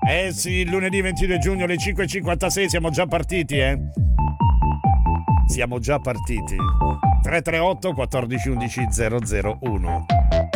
Eh sì, lunedì 22 giugno alle 5.56 siamo già partiti, Siamo già partiti. 338 14 11 001.